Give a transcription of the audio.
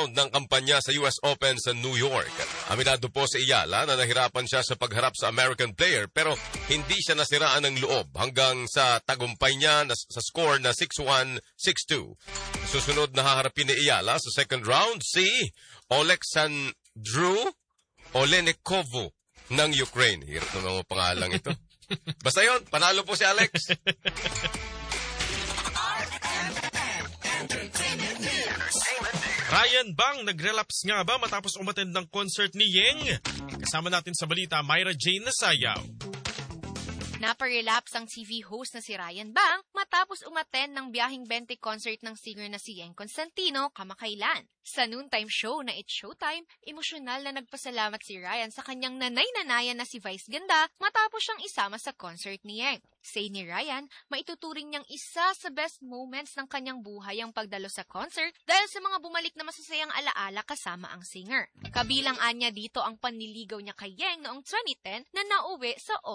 round ng kampanya sa US Open sa New York. Aminado po sa Iyala na nahirapan siya sa pagharap sa American player pero hindi siya nasiraan ng loob hanggang sa tagumpay niya sa score na 6-1, 6-2. Susunod na haharapin ni Iyala sa second round si Oleksandru Olenekovu ng Ukraine. Hirap na mga pangalang ito. Basta yun, panalo po si Alex. Ryan Bang nag-relapse nga ba matapos umattend ng concert ni Yeng? Kasama natin sa balita, Myra Jane Nasayaw. Naparelapse ang TV host na si Ryan Bang matapos umattend ng biyaheng 20 concert ng singer na si Yeng Constantino kamakailan. Sa noontime show na It's Showtime, emosyonal na nagpasalamat si Ryan sa kanyang nanay-nanayan na si Vice Ganda matapos siyang isama sa concert ni Yeng. Say ni Ryan, maituturing niyang isa sa best moments ng kanyang buhay ang pagdalo sa concert dahil sa mga bumalik na masasayang alaala kasama ang singer. Kabilang anya dito ang panliligaw niya kay Yeng noong 2010 na nauwi sa